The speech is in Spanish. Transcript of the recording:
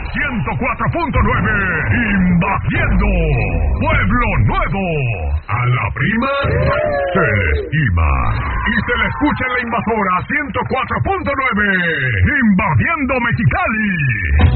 104.9, invadiendo Pueblo Nuevo. A la prima se le estima y se le escucha en la invasora 104.9, invadiendo Mexicali.